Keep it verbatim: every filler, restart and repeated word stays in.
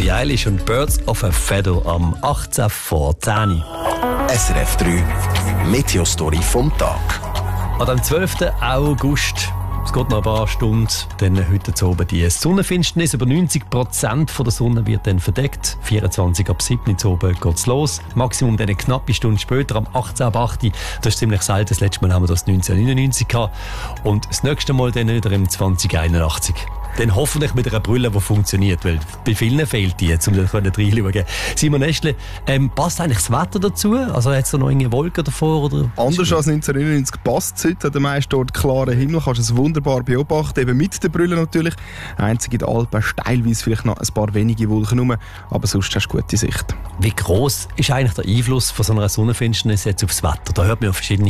Billie Eilish und Birds of a Feather am achtzehn vor zehn. S R F drei Meteostory vom Tag. An dem zwölften August, es geht noch ein paar Stunden, dann heute oben die Sonnenfinsternis. Über neunzig Prozent von der Sonne wird dann verdeckt. vierundzwanzig ab sieben Uhr oben geht es los. Maximum dann eine knappe Stunde später, am achtzehn ab acht Uhr. Das ist ziemlich selten. Das letzte Mal haben wir das neunzehnhundertneunundneunzig gehabt. Und das nächste Mal dann wieder im zwanzig einundachtzig. Dann hoffentlich mit einer Brille, die funktioniert, weil bei vielen fehlt die, um da reinschauen. Simon Estle, ähm, passt eigentlich das Wetter dazu? Also hat es da noch eine Wolke davor? Oder? Anders als neunzehnhundertneunundneunzig passt es heute. An den meisten Orten klaren Himmel, kannst du es wunderbar beobachten, eben mit der Brille natürlich. Einzig in den Alpen teilweise vielleicht noch ein paar wenige Wolken rum, aber sonst hast du gute Sicht. Wie gross ist eigentlich der Einfluss von so einer Sonnenfinsternis jetzt aufs Wetter? Da hört man ja verschiedene